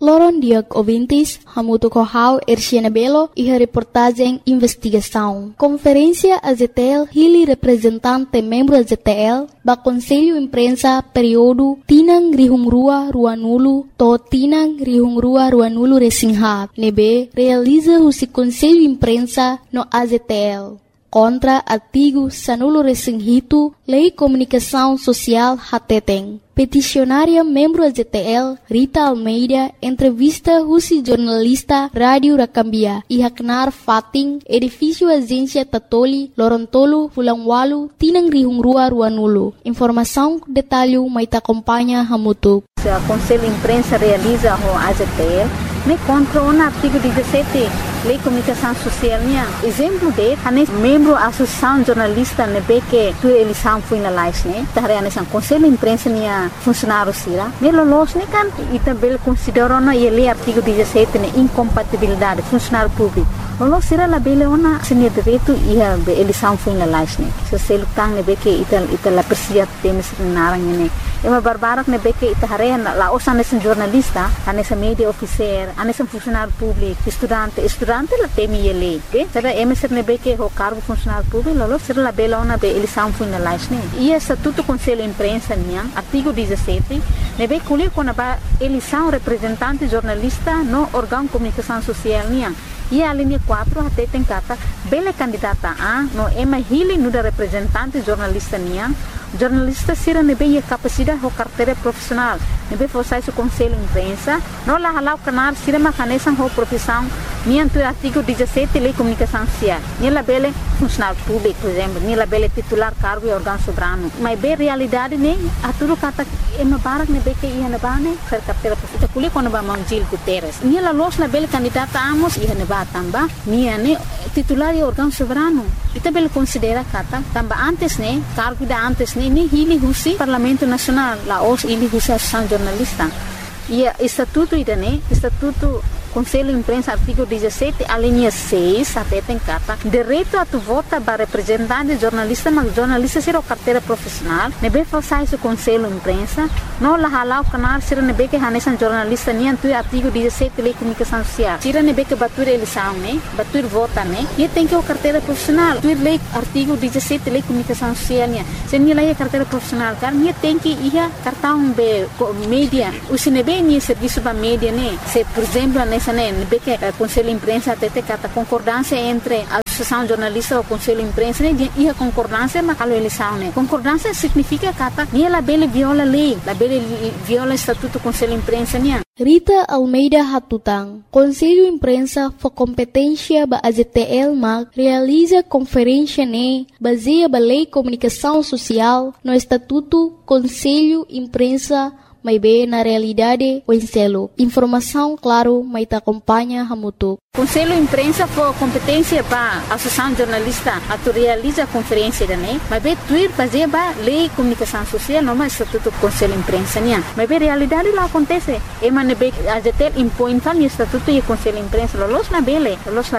Loron Diag Ouvintes, Hamuto Corral, Erciana Belo e a reportagem Investigação. Conferência AZTL, Hili representante membro AZTL, ba Conselho Imprensa período Tinang Rihungrua Ruanulu, to Tinang Rihungrua Ruanulu Resinghab, nebe realiza o Conselho Imprensa no AZTL. Contra artigo Sanulo Resinghito, Lei Comunicação Social Hateteng. Peticionária membro AZTL, Rita Almeida, entrevista Rusi jornalista Rádio Rakambia e Haknar Fating, edifício Agência Tatoli, Lorontolo, Fulangwalu, Tinang Rihungrua Ruanulu. Informação, detalhe, maita acompanha Hamutuk. O Conselho Imprensa realiza o AZTL, me contra o artigo 17, Lei Comunicação Social. Exemplo de, membro da Associação Jornalista, que a eleição foi na live, o Conselho Imprensa funcionário sira. Melolos kan e também considerou o artigo 17 incompatibilidade funcionário público. Lolo sira la bele ona senia direito e a eleição foi na live. Se você lutar que ita la persia temes narang ne. Ema barbarak que ita hare la osan nesse jornalista, nessa media officer, nesse funcionário público, estudante la temi ele, que será emeser que o cargo funcionário público, lolo sira la bele ona be eleição foi na live. E estatuto Conselho Imprensa artigo 17, nebe colher quando a eleição representante jornalista no órgão de comunicação social e a linha 4 até tem cata bela candidata a no ema hili no da representante jornalista jornalista sira nebe a capacidade ou carteira profissional nebe forçar o Conselho Imprensa no la halau canar sira macanesan ou profissão mianto artigo 17 Lei Comunicação Social nela bela funcionário público por exemplo nela bela titular cargo e órgão soberano mas bem realidade a tudo cata ema barak nebe que ia na bane ser carteira profissional colhe quando ba Gil Guterres nela los na bela candidata amos ia na tamba ne titular e órgão soberano e também considera kata tamba antes cargo da antes ni hili husi Parlamento Nacional la os hili husi Associação Jornalista e estatuto estatuto Conselho Imprensa artigo 17 a linha 6 até tem cata direito a tu vota para representante jornalista mas jornalista ser o carteira profissional nebe forçar o Conselho Imprensa no la halau canar ser nebe que hanesan jornalista tu artigo 17 Lei Comunicação Social tira nebe que batur eleição batur vota e tem que o carteira profissional tu lei artigo 17 Lei Comunicação Social se ni lei carteira profissional car tem que ia cartão be mídia o sinebe ni serviço ba mídia se por exemplo que o Conselho Imprensa até tem concordância entre a Associação Jornalista e o Conselho Imprensa e a concordância mas a eleição concordância significa que ela bele viola a lei la bele viola o estatuto do Conselho Imprensa Rita Almeida Hatutang, Conselho Imprensa for competência ba AZTL realiza conferência baseia ba Lei Comunicação Social no Estatuto Conselho Imprensa mas bem na realidade o enselo. Informação, claro, mas te acompanha Hamutuk. Conselho Imprensa for competência para a Associação Jornalista a realiza a conferência mas bem tuir fazer ba Lei Comunicação Social não mais Estatuto Conselho Imprensa mas bem realidade lá acontece ema nebe AZTL impõe o Estatuto e Conselho Imprensa los na bele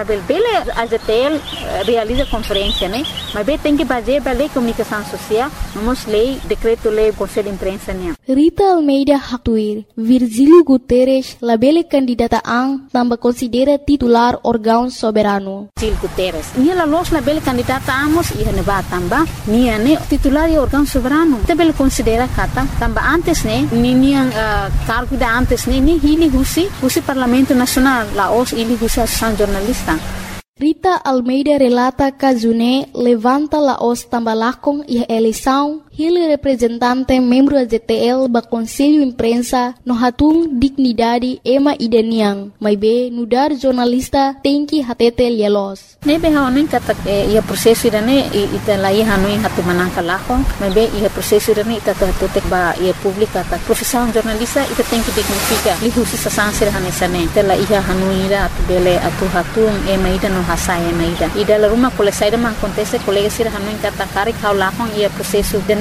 AZTL realiza conferência mas bem tem que fazer ba Lei Comunicação Social vamos lei decreto lei Conselho Imprensa Rita Almeida Hatuir, Virgílio Guterres, labele candidata também considera titular órgão soberano. Virgílio Guterres, ela los labele candidata amos e neba tamba, titular e órgão soberano. Também considera kata tamba antes cargo da antes ni hili husi Parlamento Nacional, la os hili husi Associação Jornalista. Rita Almeida relata que levanta la os tambalakong e eleição ele representante membro AZTL ba Conselho Imprensa no hatung dignidade ema idaniang mas be nudar jornalista tem que hatete lielos nebe haonin kata ia prosesso ita lai hanoi hatu manangka lakong mas be ia prosesso ita hatete ba ia publika ta profissão jornalista ita tem que dignifica li husi sasansir hanesane tela ia hanoi ira bele atu hatung ema ida no hasai ema ida la rumah kole saida man acontece colega sir hanoi kata karik hau lakong ia prosesso dene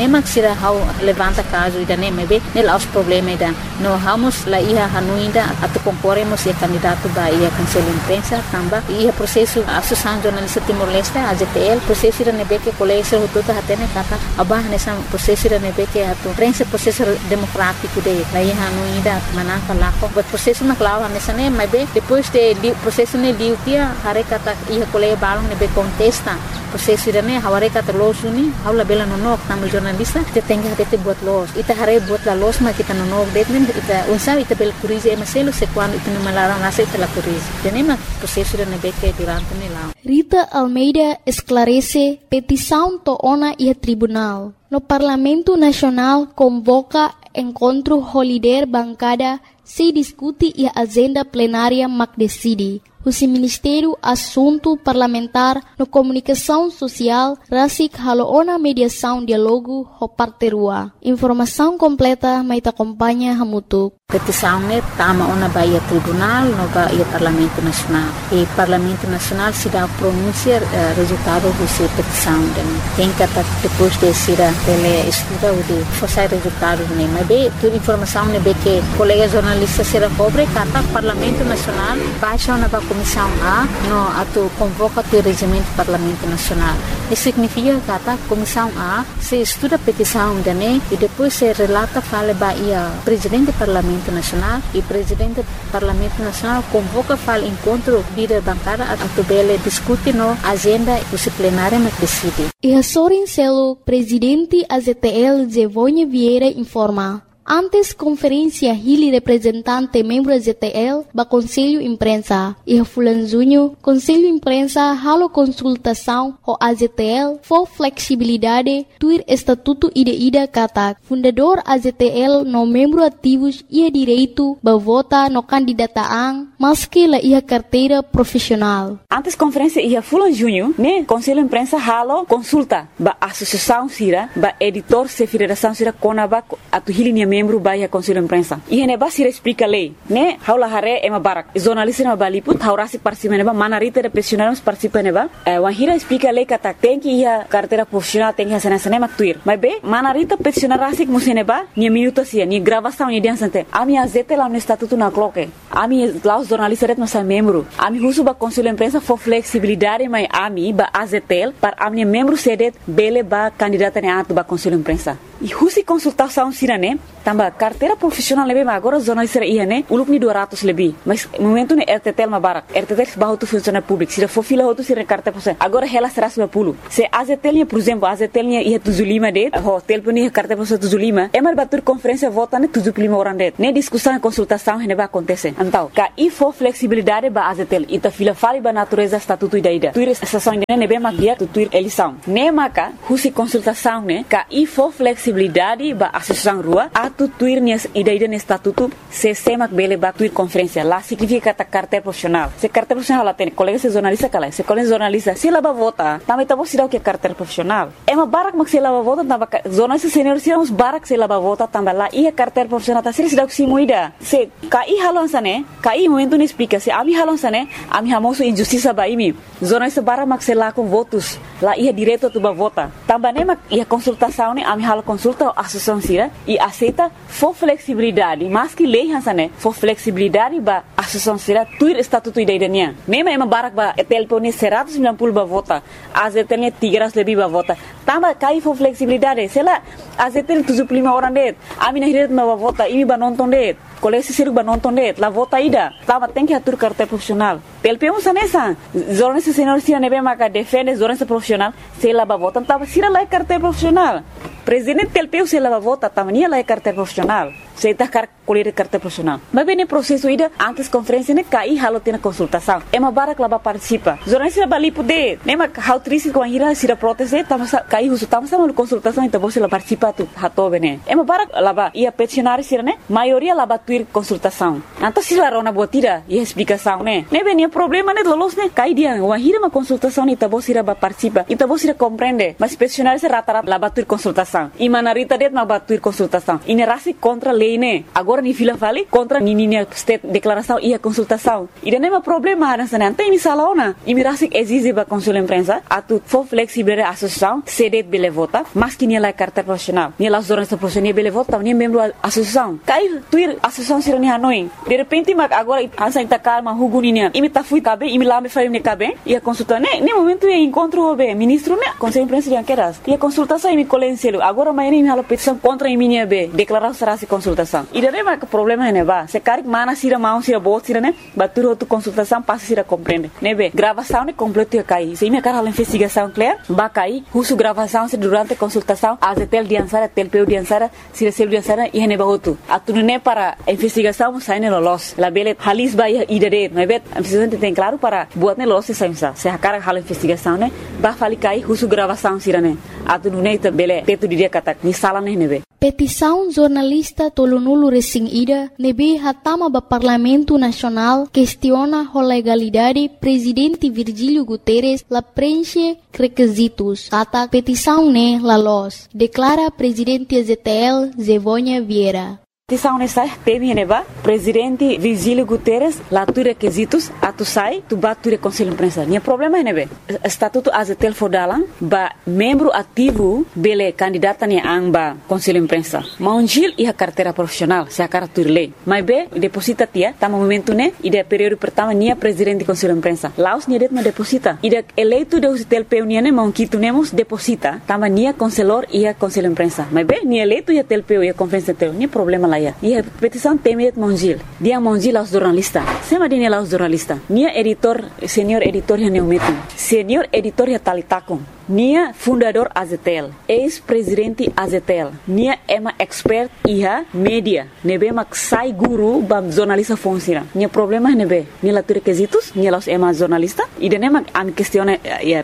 nema sira how levanta caso ida nema be nela os problema ida no vamos la ia hanuinda atu concorremos e candidato ba ia conselho imprensa tamba ia processo associação jornalista Timor-Leste AZTL processo ida nebe que colégio tudo hatene kata abah nessa processo ida nebe que atu prensa processo democrático de la ia hanuinda manaka lako but processo na clava nessa nema be depois de processo ne diutia hare kata ia colégio balong nebe contesta processo ida ne haware kata los uni haula bela nonok tamu jornalista te tenga hate buat los ita hare buat la los ma kita nonok detmen ita unsa ita bel curize emaselo se quando ita numalara nasa ita la curize tenema processo ida nebe que durante ne la Rita Almeida esclarece petição toona e tribunal. No Parlamento Nacional convoca encontro holiday bancada se discute e a agenda plenária mac decide. O Ministério Assunto Parlamentar no Comunicação Social rasik haloona mediação diálogo ho parterua. Informação completa mai te acompanha hamutuk. Petição ne tama ona baia tribunal no baia Parlamento Nacional. E Parlamento Nacional se dá pronunciar resultado dessa petição. Tem que depois de ser ele estuda o de forçar resultado ne. Mas bem, toda informação ne be que colega jornalista será cobre kata Parlamento Nacional baixa ona ba Comissão A no atu convoca o regimento do Parlamento Nacional. Isso significa que a Comissão A se estuda a petição dele e depois se relata fala baia presidente do Parlamento Nacional e presidente do Parlamento Nacional convoca fala encontro líder bancada atu bele discute no agenda do plenário mas decide. E a Sorin Celo, presidente AZTL Zevonha Vieira informa. Antes conferência Hili representante membro AZTL ba Conselho Imprensa e Fulan Junho Conselho Imprensa halo consultação ho AZTL for flexibilidade tuir estatuto ida kata fundador AZTL no membro ativos ia direito ba vota no candidataan maski la ia carteira profissional. Antes conferência ia Fulan Junho ne Conselho Imprensa halo consulta ba associação sira ba editor se federação sira konaba atu Hili membro baia Conselho Imprensa. E hene ba sira explica lei, ne? Haula hare ema barak. Jornalista ema baliput, haurasi participa neba, manarita de profissionais participa neba. Wahira explica lei kata tem que ia carteira profissional tem que hacer ema tuir. Mas be, manarita profissional rasik museneba, ni minuto sia, ni gravação ni dia sante. Ami azete lá no estatuto na cloque. Ami lá os jornalistas ret nossa membro. Ami husu ba Conselho Imprensa for flexibilidade mai ami ba azetel para ami membro sedet bele ba candidata ne atu ba Conselho Imprensa. E husi consultação sirane tamba carteira profissional lebe agora jornalista ia ne uluk ni 200 lebih mas momento ne RTTL ma barak RTTL bahu tu funcionário público sira for fila hotu sira carta profissional agora ela será 150 se AZTL ia por exemplo AZTL ia 75 det ho telefone carta profissional 75 é mar batur conferência vota ne 75 orang det ne discussão e consultação ne ba acontece então ka e for flexibilidade ba AZTL ita fila fali ba natureza estatuto ida tuir estação ne be magia tu tuir eleição ne maka husi consultação ne ka e for flexibilidade ba associação rua atu tuir nias ida ne estatuto se semak bele ba tuir conferência lá significa ta carteira profissional se carteira profissional lá tem colega se jornalista kala se colega jornalista se lá ba vota também tá você dá o que carteira profissional é uma barak mak se lá ba vota tamba jornalista senior se uns barak se lá ba vota tamba lá e a carteira profissional tá se dá o que muida se kai halon sane kai momento ne explica se ami halon sane ami hamoso injustiça ba imi jornalista barak mak se lá com votos lá ia direto tu ba vota tamba ne mak ia consultação ne ami halo consulta a associação sira e aceita for flexibilidade mas que lei hansane for flexibilidade ba associação sira tuir estatuto idainia nema ema barak ba telefone 190 ba vota AZTL 300 lebih ba vota tamba kai for flexibilidade sela AZTL 75 orang det ami na hiret ma ba vota imi ba nonton det kolesi sir ba nonton det la vota ida tamba tem que atur carteira profissional telpeu sanesa jornalista senior sira nebe maka defende jornalista profissional sela ba vota tamba sira la carteira profissional presidente telpeu sela ba vota tamba nia la carteira profissional se tá colher carteira profissional mas bem no processo ida antes conferência ne kai halo tena consultação é uma barak lá ba participa jornalista bali poder nema how triste com ira sira proteste tamba kai husu tamba sama consultação então você lá participa tu hato bene é uma barak lá ba ia peticionário sira ne maioria lá ba tuir consultação então se lá rona botira e explicação ne bem problema ne lolos ne kai dia wahira uma consultação então você lá ba participa então você compreende mas peticionário se rata lá ba tuir consultação e manarita det ma ba tuir consultação e ne rasi contra lei, né? Agora ni fila fale contra nininha state declaração e a consultação. E não é um problema, não tem me salona. E me rasik exige ba consul imprensa, atu for flexible a associação, cedet bele vota, mas que nem lá carta profissional. Nem lá os jornalistas profissionais bele vota, nem membro da associação. Cai tuir associação sira ni Hanoi. De repente, agora hansa ita calma huguninya. E me tá fui cabe, e me lá me faz me cabe, e a consulta, né? Nem momento é encontro o ministro, né? Conselho imprensa de Anqueras. E a consultação e me colenselo. Agora amanhã me halo petição contra a minha B, declaração será se consultação. E daí vai que problema né ba. Se cari mana sira mão sira bot sira né? Batur outro consultação passa sira compreende. Né be? Gravação né completo ia cair. Se minha cara a investigação clear, ba cair. Russo gravação se durante a consultação, a zetel de ansara, telpeu de ansara, sira selo de ansara e né ba outro. Atu né para a investigação sai né lolos. La bele halis ba ia idade, né be? A investigação tem claro para buat né lolos se sai se a cara a investigação né? Ba fali cair russo gravação sira né? Atu né bele teto de dia kata ni sala né be. Petição jornalista Tolonulu Resing Ida nebe hatama ba Parlamento Nacional questiona a legalidade presidente Virgílio Guterres la preenche requisitos. Kata petição ne la los, declara presidente ZTL Zevônia Vieira. Petição nessa teme neba presidente Virgílio Guterres lá tu requisitos atu sai tu bature conselho imprensa. Nia problema nebe estatuto azetel fodalan ba membro ativo bele candidata ni amba conselho imprensa. Maunjil e a carteira profissional se a cartur lei. Mas be deposita tia tama momento ne ide período pertama nia presidente conselho imprensa. Laos nia det ma deposita. Ide eleito de usitel peunia ne maunquito nemos deposita tama nia conselor e a conselho imprensa. Mas be nia eleito e a telpeu e a conferência tel. Nia problema lá. E a petição teme Mongil. Dia Mongil aos jornalistas. Sema dine aos jornalistas. Nia editor, senhor editor ya neumetin. Senhor editor ya talitakon. Nia fundador Azetel. Ex-presidente Azetel. Nia ema expert iha media. Nebe mak sai guru bam jornalista funciona. Nia problema nebe. Nia la requisitos. Nia los ema jornalista. E dene mak am questione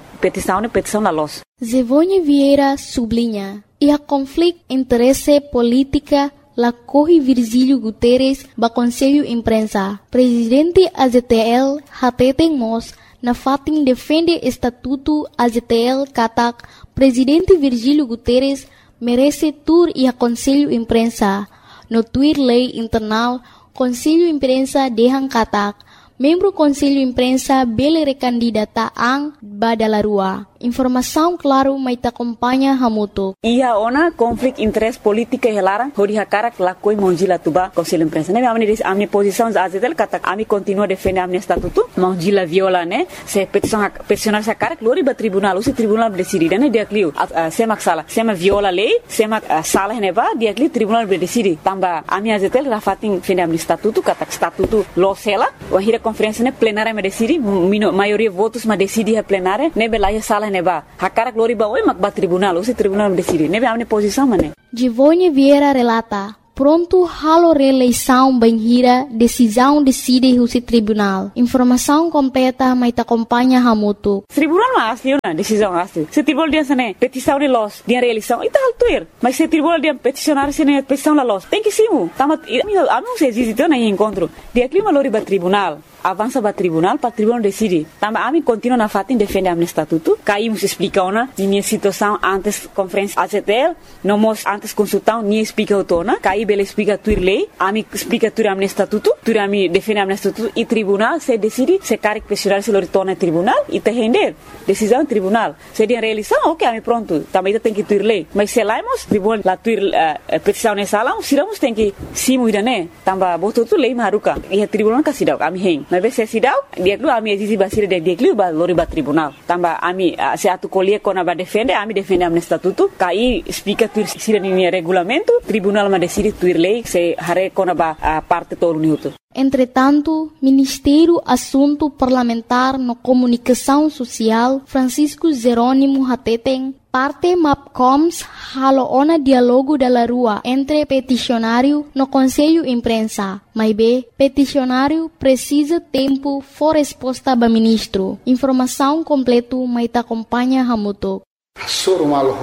petição la los. Zevônia Vieira sublinha. E a conflito interesse política la corre Virgílio Guterres ba Conselho Imprensa. Presidente AZTL hateten mos na fatin defende estatuto AZTL katak Presidente Virgílio Guterres merece tur e a Conselho Imprensa. No tuir lei internal Conselho Imprensa dehang katak membro Conselho Imprensa bele recandidata ang badalarua. Informação claro mai ta acompanha hamuto. Ia ona conflito interesse política e lara hodi hakara la koi Mongila tuba Conselho Imprensa. Ne amni posição azetel kata ami continua defender amni estatuto. Mongila viola ne se peticionar sa cara glori ba tribunal, o tribunal decide ne dia clio semak sala, sema viola lei, sema sala ne ba dia clio tribunal decide. Tamba ami azetel rafatin defender amni estatuto kata estatuto lo sela, o hira conferência ne plenária me decide, maioria votos ma decide a plenária, ne belaya sala neba hakara glori ba oi makba tribunal o tribunal decide nebe amne posição mané. Zevônia Vieira relata pronto halo reeleição banhira decisão decide o tribunal. Informação completa mai ta acompanha hamuto. Tribunal ma asli na decisão asli. Se tribunal dia sane petição de los dia reeleição ita altuir. Mas se tribunal dia peticionar sene petição la los. Tem que simu. Tama amo se existe na encontro. Dia clima lori ba tribunal. Avança para tribunal decide. Tamba ami continua na fatin defende amne estatuto. Caímos explica ona minha situação antes conferência AZTL, nomos antes consultão ni explica autona. Caí bele explica tuir lei, ami explica tuir amne estatuto, tuir ami defende amne estatuto e tribunal se decide se caric questionar se lo retorna tribunal e te render decisão tribunal. Se dia reeleição, ok, ami pronto. Também tem que tuir lei. Mas se laimos tribunal la tuir petição nessa sala, siramos tem que simu idane. Tamba boto tu lei maruka. E tribunal ka sidau ami hen. Mas se sidau dia klu ami existe basira dia klu ba lori ba tribunal tamba ami se atu colie kona ba defende ami defende amne estatuto kai explica tuir sira ni regulamento tribunal ma decide tuir lei se hare kona ba parte todo minuto. Entretanto, Ministério Assunto Parlamentar no Comunicação Social Francisco Jerônimo Hateten parte MAPCOMS haloona diálogo da rua entre peticionário no Conselho Imprensa. Mas B, peticionário precisa tempo for resposta ba ministro. Informação completo mai ta acompanha hamuto. Sorumal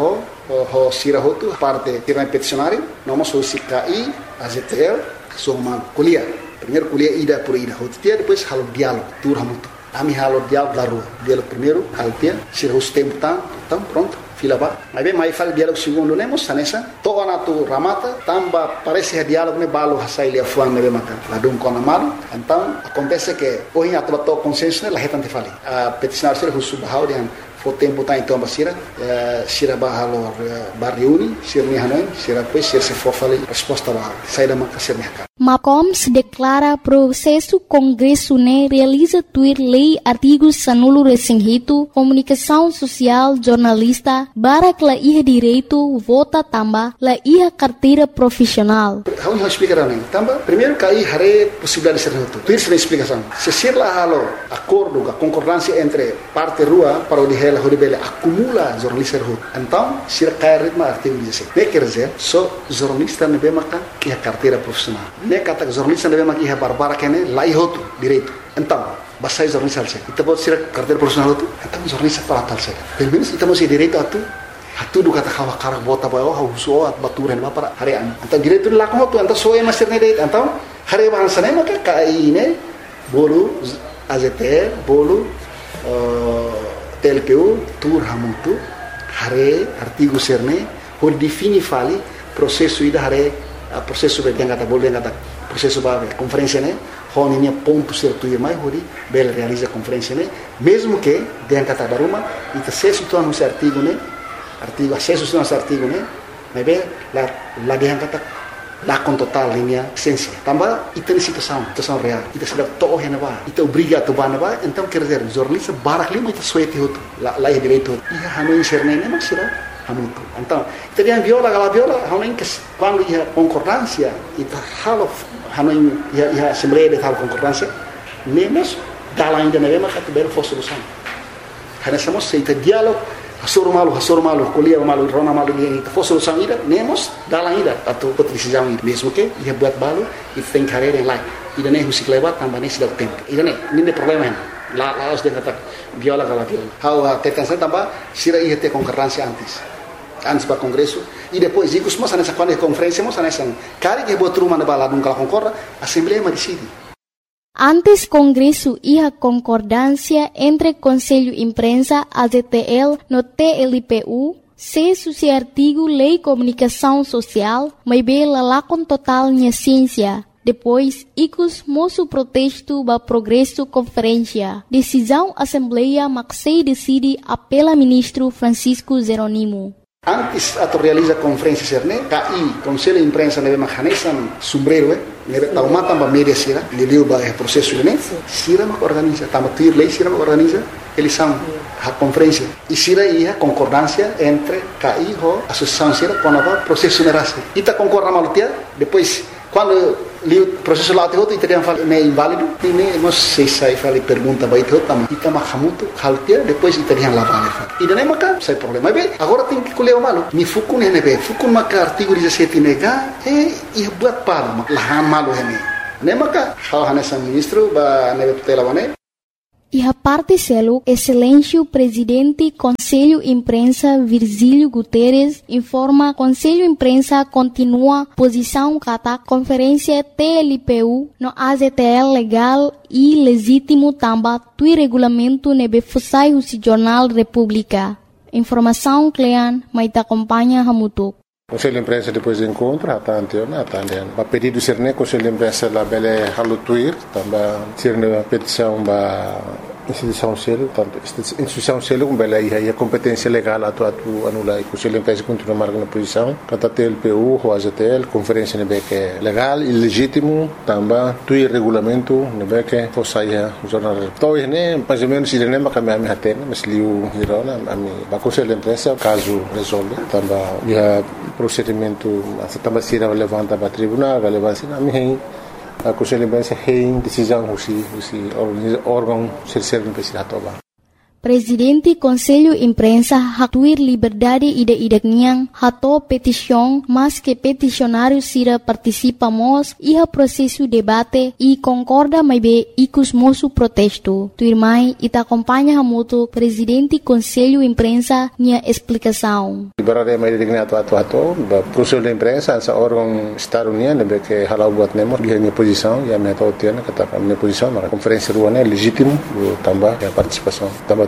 ho sirahotu parte tirna peticionário, nomos ho CKI, AZTL, sorumal kuliah. Primeiro kuliah ida por ida, hotia depois halo diálogo, tur hamuto. Ami halo diálogo da rua. Diálogo primeiro, altia, se o tempo tá, então pronto. fila ba. Mas bem, mais faz diálogo segundo nemos sanessa. Toa na tu ramata, tamba parece diálogo ne balo hasai lia fuan ne maka. Ladum kona malu. Então acontece que hoje a tua consenso ne la hetante fali. A peticionário ser husu bahau dia fo tempo tá então basira, sira bahalo barriuni, sira ni hanoi, sira depois sira se for fali resposta bahau. Saída maka sira ni MACOMS declara processo Congresso ne realiza tuir lei artigos sanulo resinghito, comunicação social, jornalista, barak la iha direito, vota tamba, la iha carteira profissional. Vamos explicar também. Tamba, primeiro que aí hare possibilidade de ser reto. Tuir se explicação. Se ser lá halo acordo, a concordância entre parte rua para o de ela, o de bela acumula jornalista reto. Então, se cai ritmo artigo 16. Ne quer dizer, só jornalista ne bemaka iha carteira profissional. Ne kata jornalista deve maki barbara kene lai hotu direito. Então, basta jornalista alse. Ita pode ser carteira profissional hotu. Então jornalista para tal se. Pelo menos ita mesti direito atu do kata kawa karak bota bayo hauso at baturen ba para harian. Então direito lá com hotu, então só é master ne direito. Então, hare bahasa ne maka kai ne bolu AZT bolu TLPU tur hamutu hare artigo serne hor defini fali processo ida hare processo be yang kata boleh kata processo ba conferência né honinya ponto certo e mais hori bel realiza conferência né mesmo que yang kata baruma ita acesso tu anu artigo né artigo acesso tu anu artigo né mas be la yang kata la con total linha ciência tambah ita ni situação real ita sudah toh hena ba ita obriga tu ba na ba então quer dizer jornalista barak lima ita suete hotu la direito ia hanu inserne né mas será então, teriam viola, quando ia concordância, ita halo, ia assembleia de tal concordância, nemos, dala ainda na mesma categoria fosse solução. Hanessamos se ita diálogo, hasoro malu, colia malu, rona malu, ita fosse solução ida, nemos, dala ainda, atau decisão ida, mesmo que ia buat balu, ita tem carreira em lá, ida nem musik lewat, tambah nem sedang tempo, ida nem problema hen. Lá os de kata viola, hau tetansa tambah, sira ia ter concordância antes para Congresso e depois digo mas nessa quando é conferência mas nessa cara que botou uma na balada nunca concorda assembleia decide. Antes Congresso ia concordância entre Conselho Imprensa AZTL no TLPU se suci artigo Lei Comunicação Social mas bela lá com total minha ciência. Depois, icus moço protesto ba progresso conferência. Decisão Assembleia Maxei decide apela ministro Francisco Jeronimo. Antes ato realiza conferência serne, KI, Conselho de Imprensa neve mahanesan sombrero, neve taumata ba media sira, liliu ba processo ne, sira ma organiza, tama tuir lei sira ma organiza, eleição, a conferência. E sira ia concordância entre KI ho associação sira com a processo nerase. Ita concorda malutia, depois quando li o processo lá outro e teriam falado é inválido e nem nós sei sai fali pergunta vai ter outra mas ita mahamuto haltia depois teriam lá vale e daí maca sai problema bem agora tem que colher o malo me fuku nene be fuku maca artigo 17 nega e buat palo lahan malo hene nem maca hal hanesa ministro ba nebe tutela wane. E a parte selo, excelência presidente Conselho Imprensa Virgílio Guterres informa Conselho Imprensa continua posição kata conferência TLPU no AZTL legal e legítimo tamba tui regulamento nebe fusai o Jornal República. Informação Clean, mas te acompanha Hamutuk. Conselho de Imprensa depois encontra attenzione ba pedido serne Conselho de Imprensa la bele halutuir tamba serne petição ba instituição selo tanto instituição selo com bele aí a competência legal atu anula Conselho de Imprensa continua marcando posição kata TLPU ou AZTL conferência nebe que legal e legítimo tamba tui regulamento nebe que fosaia jornal to né mais ou menos sirene ba kami hatena mas liu hirona ami ba Conselho de Imprensa caso resolve tamba ia procedimento também se levanta para tribunal relevância na minha a Conselho de Imprensa tem decisão órgão ser investigador. Presidente Conselho Imprensa hatuir liberdade ide niang hato petição mas que peticionário sira participamos iha processo debate e concorda mais be icus moço protesto. Tuirmai ita acompanha hamuto Presidente Conselho Imprensa nia explicação. Liberdade mais dignato atu Conselho de Imprensa essa órgão Estado União be que halau buat nemo minha posição e a minha totiana kata minha posição na conferência ruana legítimo também a participação também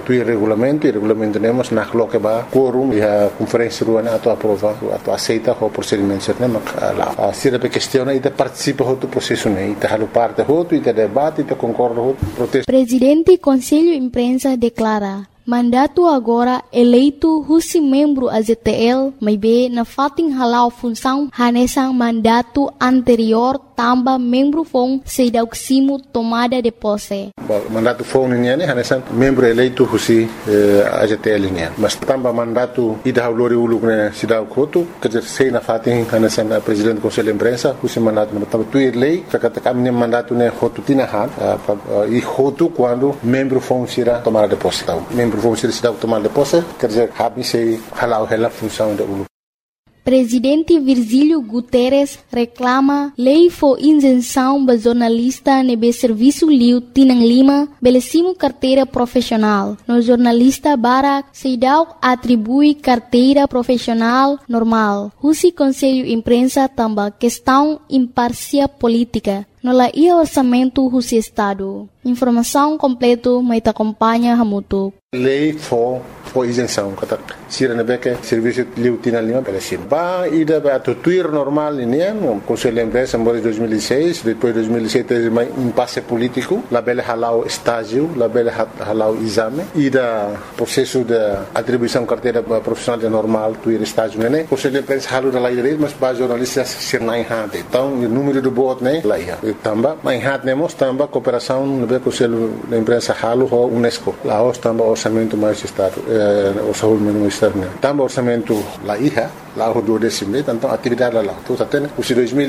tuir regulamento, e regulamento temos na coloca ba quórum e a conferência ruana ato aprova, ato aceita o procedimento certo, lá. Se a questão é de participa do processo, né? E halo parte outro, e debate, e concorda outro protesto. Presidente Conselho Imprensa declara mandato agora eleito husi membro AZTL, mas be na fating halau função hanesang mandato anterior tamba membro fong sedauksimo tomada de posse. Mandato fong niya ne hanesang membro eleito husi AZTL niya. Mas tamba mandato ida haulori uluk ne sidau koto kerja sei na fating hanesang presidente Conselho Imprensa husi mandato na tamba tuir lei katakan ne mandato ne hotu tinahan e hotu quando membro fong sira tomada de posse. Membro vão ser cidade tomar de posse, quer dizer, habem se halau a função da ULU. Presidente Virgílio Guterres reclama lei for isenção para jornalista nebe serviço liu Tinang Lima belecimo carteira profissional. No jornalista Barak Seidau atribui carteira profissional normal. Husi Conselho Imprensa tamba questão imparcial política. No la ia orçamento Husi Estado. Informação completa mas acompanha Hamutuk. Lei for isenção, kata sira na beca serviço liu Tinang Lima belecimo. Ba ida ba tuir normal ini o Conselho Imprensa em 2006, depois 2007 teve um impasse político, la bela halau estágio, la bela halau exame, ida processo de atribuição carteira profissional de normal, tuir estágio, né? Conselho Imprensa halu da lei mas ba jornalistas ser na enhante. Então, o número de votos, né? Lá ia. Tamba, mas enhante nemos tamba cooperação no Conselho Imprensa halu ho UNESCO. Lá os tamba orçamento mais estado, orçamento mais externo. Tamba orçamento lá ia. Lá o 12º, então atividade lá. Então, até os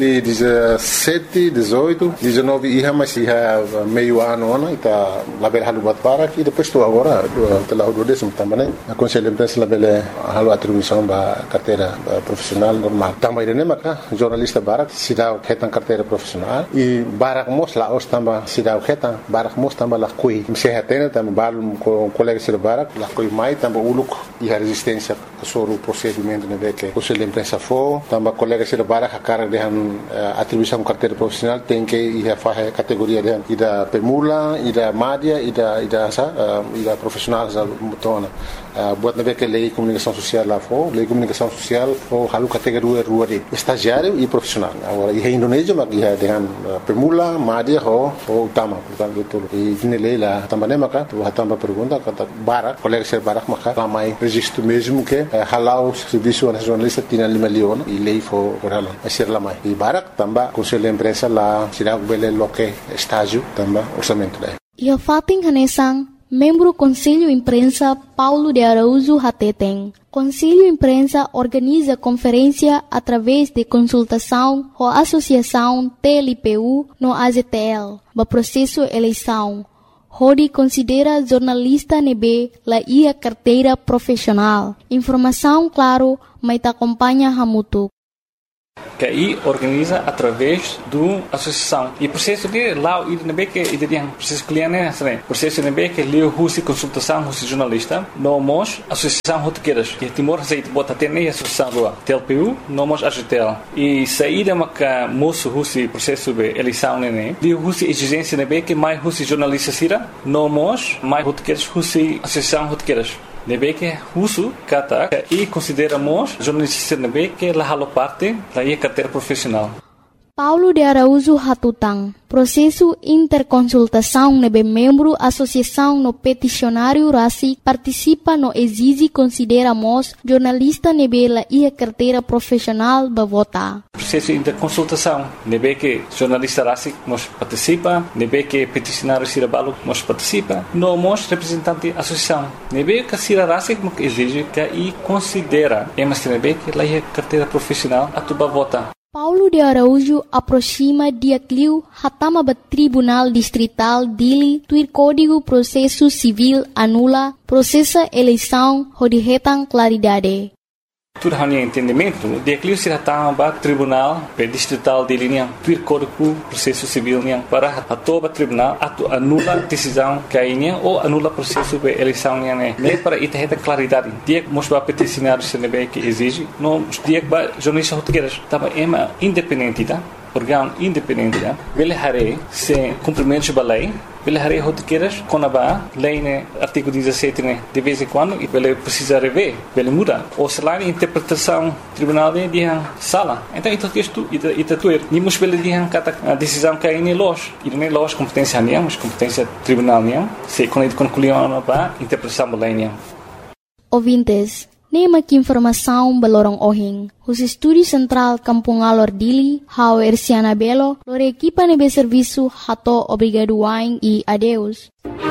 2017, 18, 19 ia mas ia meio ano, está lá bela halu batpara e depois estou agora lá o 12º também. A Conselho Imprensa lá bela halu atribuição da carteira profissional normal. Também ele maka jornalista Barak se dá retan carteira profissional e Barak mos lá os também se dá retan Barak mos também lá coi. Se retena também balum com colegas de Barak lá coi mai também uluk e a resistência sobre o procedimento né que Conselho Imprensa for, também colegas de Barak a cara de atribuição carteira profissional tem que ir a fazer categoria de da permula, da média e da profissional da mutona. Buat na que lei comunicação social lá for, lei comunicação social for halu categoria rua de estagiário e profissional. Agora em Indonésia mas ia dengan permula, média ou utama, portanto tudo. E na lei lá também maka, tu também pergunta kata Barak, colegas de Barak maka ramai registro mesmo que halau serviço nacionalista Tinang Lima Leon e lei for halau. Masir lamai. E Barak também Conselho Imprensa lá sirag bele loke estágio também orçamento lá. Ia fating hanesang membro Conselho Imprensa Paulo de Araújo Hateteng. Conselho Imprensa organiza conferência através de consultação com a Associação TLPU no AZTL, no processo eleição. Rodi considera jornalista nebe la ia carteira profissional. Informação claro, mas acompanha Hamutuk. Que aí organiza através do associação e processo de lá e na beca e de processo cliente né processo na beca leu husi consultação husi jornalista nomos associação rotequeiras que Timor aceita bota até nem associação do TLPU nomos AZTL e saída maca moço husi processo de eleição né leu husi exigência na beca mais husi jornalista sira nomos mais rotequeiras husi associação rotequeiras Nebeke husu kata e consideramos jornalistas nebeke la halo parte da ia carteira profissional. Paulo de Araújo Hatutang. Processo interconsultação nebe membro associação no peticionário RACI participa no exige consideramos jornalista nebe la ia carteira profissional ba vota. Processo interconsultação nebe que jornalista RACI nos participa, nebe que peticionário Sirabalo nos participa, nomos representante associação. Nebe que Sira RACI que exige que e considera emas nebe que la ia carteira profissional atuba vota. Paulo de Araújo aproxima dia cliu hatama ba Tribunal Distrital Dili tuir Código Processo Civil anula processa eleição hodihetan claridade. Tudo hanya entendimento, dia cliu se hatama ba Tribunal Distrital Dili niang tuir Código Processo Civil niang para hatoba tribunal atu anula decisão kainya ou anula processo de eleição niang ne para itaheta claridade. Dia mos ba peticionário CNB que exige, no dia ba jornalista rotegueiras tava ema independente tá? órgão independente, ele hare se cumprimento da lei, ele hare rotiqueiras com a lei, né, artigo 17, né, de vez em quando, e ele precisa rever, ele muda. Ou se lá, a interpretação tribunal de sala. Então, isso é nimos ele de a decisão que é em loja. E não é loja competência nenhuma, mas competência tribunal nenhuma. Se quando ele concluiu a interpretação da lei nenhuma. Ouvintes, nema que informação balorong ohing. Os estúdio central Kampung Alor Dili, hau Erciana Belo, lore equipa nebe serviço hato obrigado wain e adeus.